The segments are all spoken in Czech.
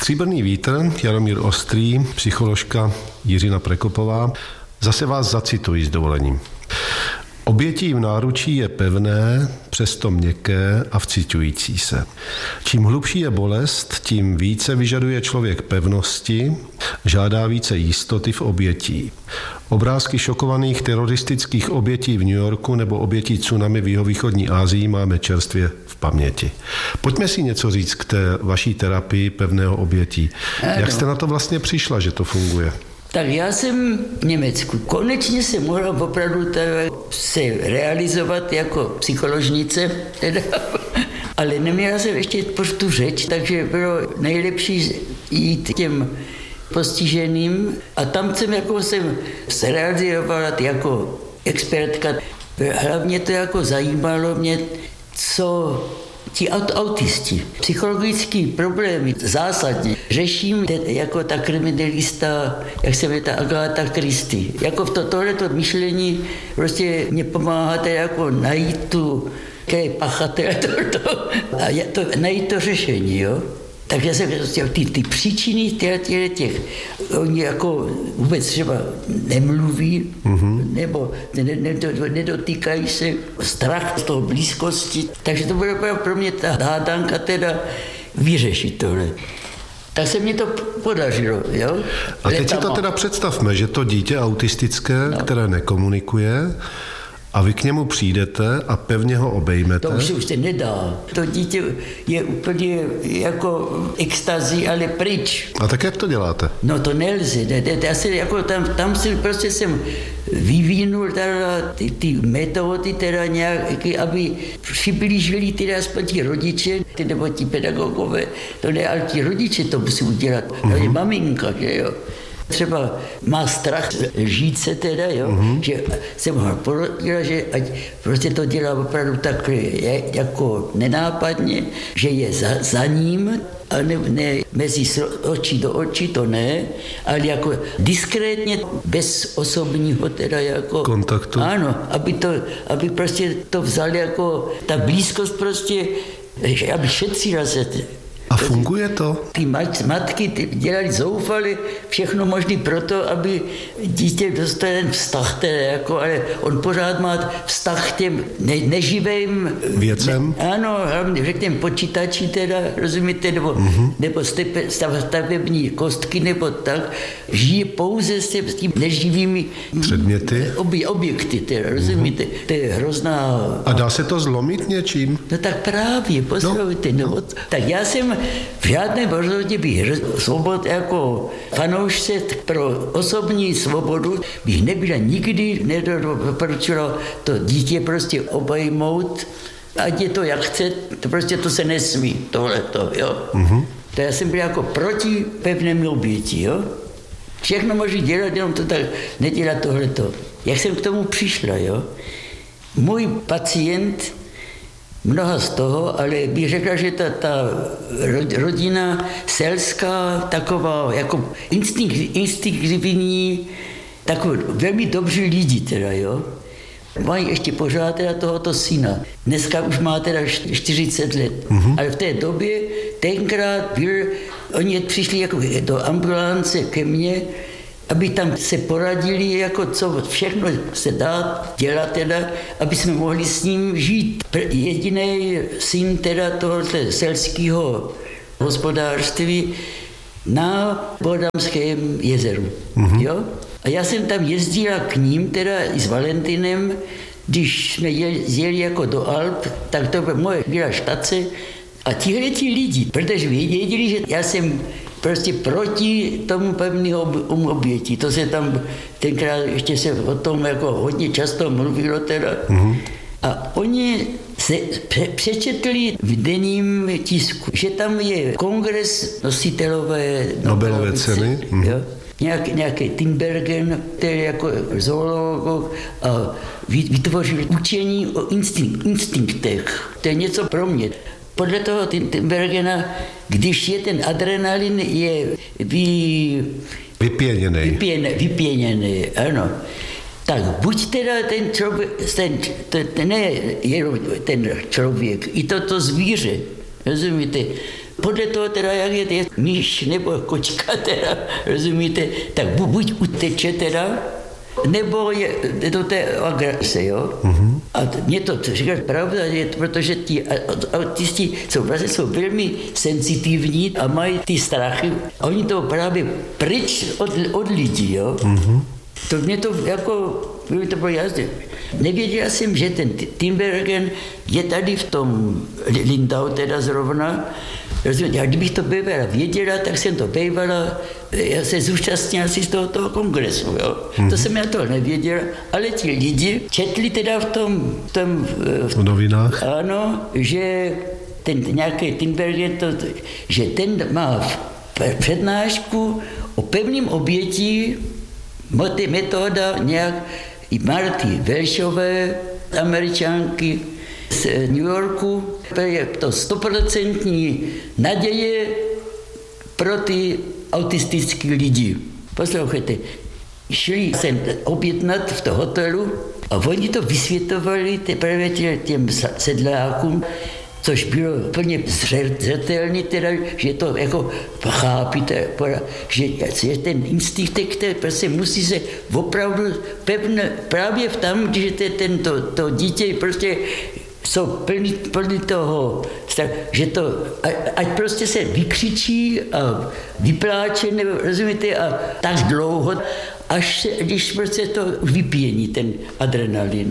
Stříbrný vítr, Jaromír Ostrý, psycholožka Jiřina Prekopová. Zase vás zacituji s dovolením. Obětí v náručí je pevné, přesto měkké a vciťující se. Čím hlubší je bolest, tím více vyžaduje člověk pevnosti, žádá více jistoty v obětí. Obrázky šokovaných teroristických obětí v New Yorku nebo obětí tsunami v jihovýchodní Asii máme čerstvě v paměti. Pojďme si něco říct k té vaší terapii pevného obětí. Jak jste na to vlastně přišla, že to funguje? Tak já jsem v Německu. Konečně jsem mohla opravdu se realizovat jako psycholožnice, ale neměla jsem ještě tu řeč, takže bylo nejlepší jít těm postiženým a tam jsem se realizovala jako expertka. Hlavně to zajímalo mě, co ti autisti, psychologické problémy zásadně řeším jako ta kriminalista, jak se jmenuje ta Agatha Christie. Jako v tohleto myšlení prostě mě pomáháte jako najít tu pachatele a najít to řešení, jo. Takže jsem ty příčiny těch, oni jako vůbec třeba nemluví, nebo nedotýkají se, strach z toho blízkosti. Takže to bylo pro mě ta hádanka vyřešit tohle. Tak se mi to podařilo, jo. A teď si to představme, že to dítě autistické, které nekomunikuje, a vy k němu přijdete a pevně ho obejmete. To už se nedá. To dítě je úplně jako extazí, ale pryč. A tak jak to děláte? No to nelze. Tam jsem vyvinul ty metody nějaké, aby přiblížili aspoň ti rodiče, nebo ti pedagogové. To ne, ale ti rodiče to musí udělat. Maminka, že jo. Třeba má strach žít se že jsem ho porodila, že ať prostě to dělá opravdu tak jako nenápadně, že je za ním, a ne mezi očí do očí, to ne, ale jako diskrétně, bez osobního jako kontaktu. Ano, aby prostě to vzal jako ta blízkost prostě, aby šetřila se. A funguje to? Ty matky dělali zoufali všechno možné proto, aby dítě dostalo ten vztah, ale on pořád má vztah k těm neživým věcem. Ano, hlavně řekněme počítači, rozumíte, nebo stavební kostky, nebo tak. Žije pouze s tím neživými předměty. Objekty, rozumíte. To je hrozná. A dá se to zlomit něčím? No tak právě, poslouchejte. Tak já jsem v žádném rozhodě bych svobod jako fanoušce pro osobní svobodu bych nebyla nikdy nedoporučila to dítě prostě obejmout, ať je to jak chce, to se nesmí, tohleto, jo. To já jsem byl jako proti pevnému oběti, jo. Všechno můžu dělat, jenom to tak nedělat tohleto. Jak jsem k tomu přišla, jo. Můj pacient, mnoha z toho, ale bych řekla, že ta rodina selská, taková jako instinktivní, takový velmi dobří lidi jo. Mají ještě pořád tohoto syna. Dneska už má 40 let. Ale v té době, tenkrát oni přišli jako do ambulance ke mně, aby tam se poradili, jako co všechno se dá dělat, aby jsme mohli s ním žít. Jediný syn tohoto selského hospodářství na Bodamském jezeru. Jo? A já jsem tam jezdila k ním, i s Valentinem, když jsme jeli jako do Alp, tak to byla štace a tihleti lidi, protože věděli, že já jsem prostě proti tomu pevného oběti. To se tam tenkrát ještě se o tom jako hodně často mluvilo A oni se přečetli v denním tisku, že tam je kongres nositelové Nobelové ceny. Jo? Nějaký Tinbergen, který jako zoolog a vytvořil učení o instinktech. To je něco pro mě. Podle toho Tinbergena, když je ten adrenalin vypěněný, ano. Tak buď ten člověk, ne jenom ten člověk, i to zvíře, rozumíte, Podle toho teda, jak je myš nebo kočka teda, rozumíte, tak buď uteče teda, nebo je do té agrese, jo. A mě to říkáš pravda, protože ti autisti jsou velmi senzitivní a mají ty strachy. A oni to právě pryč od lidí, jo. To mě to jako, by to bylo jasné. Nevěděla jsem, že ten Tinbergen je tady v tom Lindau teda zrovna. A kdybych to bývala věděla, tak jsem to bývala, já se zúčastnila si z toho kongresu, jo. To jsem já to nevěděla, ale ti lidi četli teda v v novinách? Ano, že ten nějaký Tinbergen, že ten má přednášku o pevným obětí, metoda nějak i Marty Welshové, Američanky z New Yorku. Je to 100% naděje pro ty autistické lidi. Poslouchejte, šli se objednat v tom hotelu a oni to vysvětovali teprve těm sedlákům, což bylo úplně zřetelný, teda, že to jako chápíte, že ten instinkt, který prostě musí se opravdu pevně, právě v tam, když to dítě prostě jsou plný toho, že to, ať prostě se vykřičí a vypláče, nebo rozumíte, a tak dlouho, až když prostě to vypění, ten adrenalin.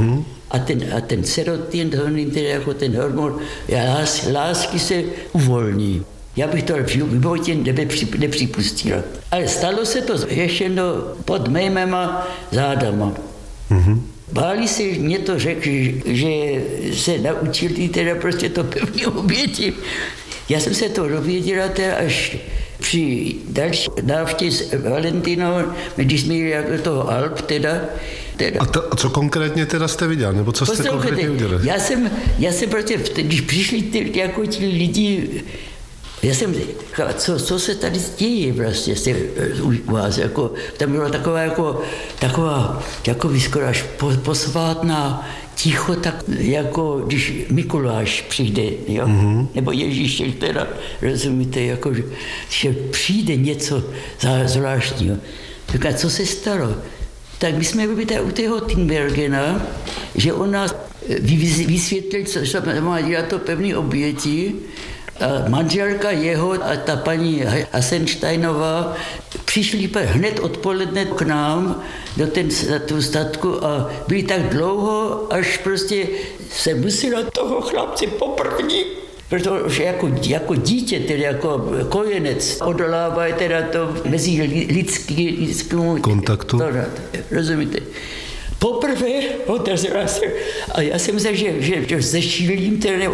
A ten serotin, jako ten hormon lásky se uvolní. Já bych to v životě nepřipustila. Ale stalo se to ještě pod mýma zádama. Báli se, mě to řekl, že se naučili teda prostě to pevně oběti. Já jsem se to dověděla teda až při další návštěvě s Valentinou, když jsme jeli jako toho Alp teda. A co konkrétně teda jste viděl, nebo co jste konkrétně udělali? Já jsem prostě, když přišli ti lidi, já jsem říkal, co se tady děje vlastně u vás, jako, tam bylo taková skoro až posvátná ticho, tak jako když Mikuláš přijde, jo? Nebo Ježíšek teda, rozumíte, jako, že přijde něco zvláštního. Tak co se stalo? Tak my jsme byli u toho Tinbergena, že on nás vysvětlil, co má dělat to pevné oběti. A manželka jeho a ta paní Hasensteinová přišli hned odpoledne k nám do tu statku a byli tak dlouho, až prostě se musela toho chlapce poprvní, protože jako dítě, tedy jako kojenec, odolává teda to mezi lidskému kontaktu. Rozumíte? Poprvé otevřela se a já jsem myslel, že zešílím, teda,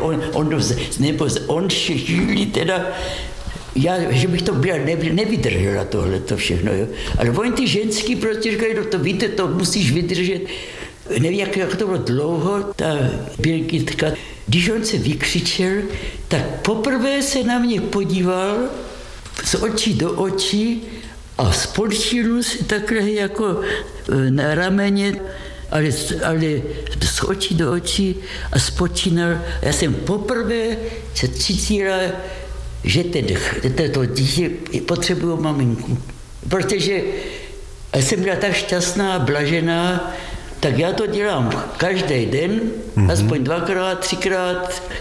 on šílí teda, že bych to nevydržela tohleto všechno, jo. Ale oni ty ženský prostě říkají, to víte, to musíš vydržet. Nevím, jak to bylo dlouho, ta Birgitka. Když on se vykřičel, tak poprvé se na mě podíval z očí do očí a spolčil si takhle jako na rameně, ale z očí do očí a spočínal. Já jsem poprvé se cítila, že to dítě potřebuje maminku. Protože jsem byla tak šťastná, blažená, tak já to dělám každý den, aspoň 2x, 3x,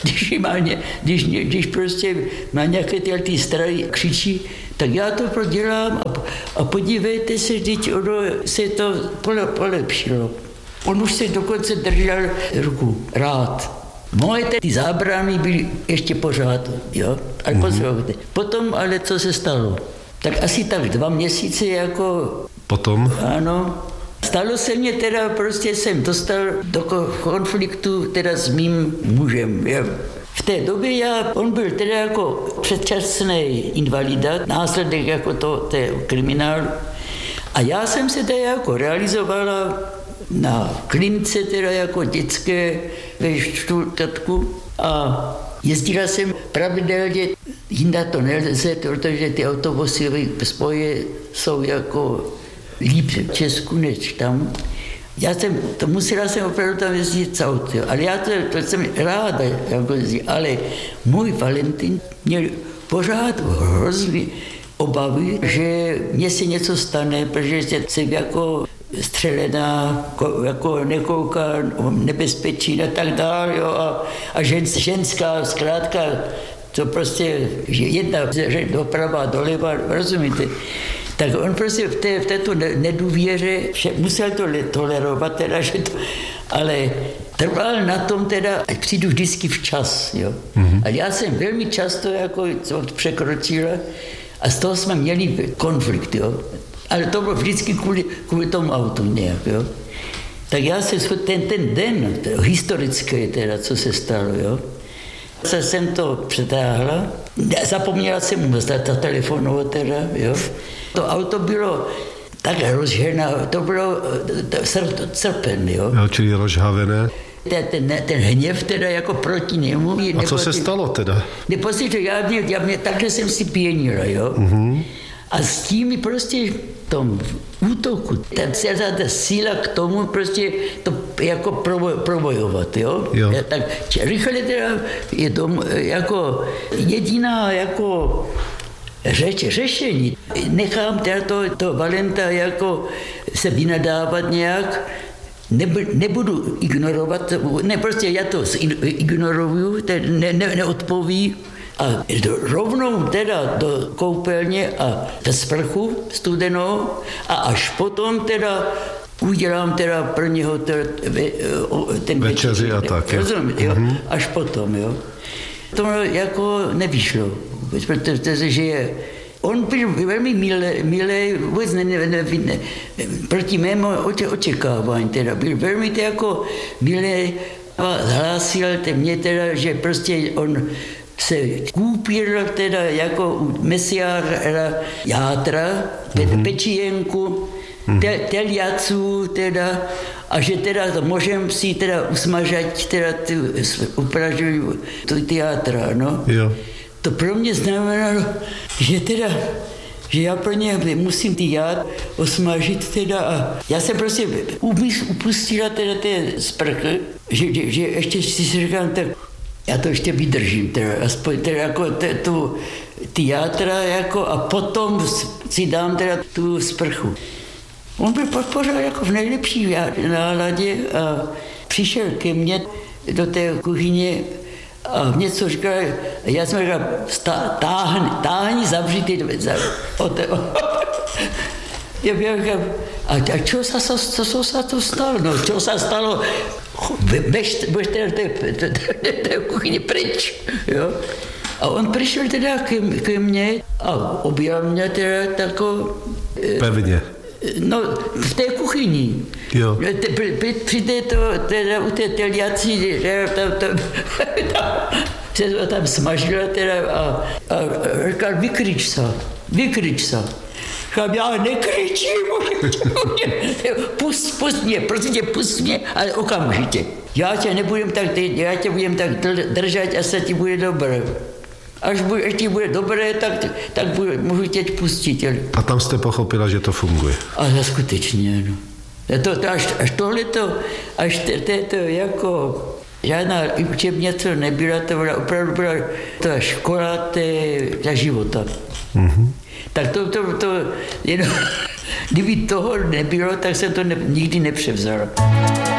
když prostě má nějaké ty staré křičí, tak já to prodělám a podívejte se, teď ono se to polepšilo. On už se dokonce držel ruku rád. Moje ty zábrany byly ještě pořád, jo, ale poslouchejte. Potom ale co se stalo? Tak asi tak 2 měsíce jako... Potom? Ano. Stalo se mně teda, prostě jsem dostal do konfliktu teda s mým mužem. Jo. V té době on byl teda jako předčasný invalida, následek jako ten kriminál. A já jsem se teda jako realizovala na klinice teda jako dětské ve Stuttgartu a jezdila jsem pravidelně, jinda to nelze, protože ty autobusové spoje jsou jako líp v Česku než tam. musela jsem opravdu tam jezdit s autem, ale já to jsem ráda, jako jezdit, ale můj Valentin měl pořád hrozný obavy, že mně se něco stane, protože jsem jako střelená, jako nekouká nebezpečí a tak dále, a ženská, zkrátka, to prostě jedna doprava, doleva, rozumíte? Tak on prostě v této nedůvěře musel to tolerovat, teda, že to, ale trval na tom teda, ať přijdu vždycky včas, jo. Mm-hmm. A já jsem velmi často jako překročila a z toho jsme měli konflikt, jo. Ale to bylo vždycky kvůli tomu autu nějak, jo. Tak já se ten den, historický teda, co se stalo, jo. Jsem to přetáhla, zapomněla jsem mu telefonovat teda, jo. To auto bylo tak rozžehná, to bylo srpen, jo. Čili rozhavené. Ten hněv teda jako proti němu. A co se stalo teda? Já takhle jsem si pěnila, jo. Mm-hmm. A s tím prostě v tom útoku, celá ta síla k tomu prostě to jako probojovat, jo. Tak rychle teda je to jako jediná jako řešení. Nechám teda to Valenta jako se vynadávat nějak, nebudu ignorovat, prostě já to ignoruju, neodpoví a rovnou teda do koupelně a do sprchu studenou a až potom teda udělám teda pro něho ten večeři a tak. Rozumíte, jo? Mm-hmm. Až potom, jo. To jako nevyšlo, protože on byl velmi milý, vůbec proti mému očekávání teda, byl velmi jako milý a hlásil mě teda, že prostě on se koupil teda jako u mesiára játra, pečienku, teliacu teda, a že teda to můžem si teda usmažať teda upražuju ty játra, no. Jo. To pro mě znamenalo, že já pro ně musím ty játra osmažit teda a já jsem prostě upustila teda té sprchy, že ještě si říkám, tak já to ještě vydržím teda, aspoň teda jako ty játra jako a potom si dám teda tu sprchu. On byl pořád jako v nejlepší náladě a přišel ke mně do té kuchyně a něco říkal, já jsem říkal, táhni, zavři ty dveře. Já bych říkal, a čo sa to stalo? No, čo sa stalo? Bež té kuchyně pryč, jo? A on přišel teda ke mně a objel mě teda tako... Pevně. No, v té kuchyni. Jo. Při teda u té teliaci, se to tam smažila teda a říkal, vykryč se. Říkal, já nekryčím, pust mě, prosím tě, pust mě, ale okamžitě. Já tě budem tak držet a se ti bude dobré. Až ti bude dobré, tak můžu tě pustit. A tam jste pochopila, že to funguje. Ale skutečně, no. Až tohleto, až to jako žádná učebnice nebyla, to byla opravdu ta škola ta života. Mm-hmm. Tak to jenom, kdyby toho nebylo, tak jsem to nikdy nepřevzal.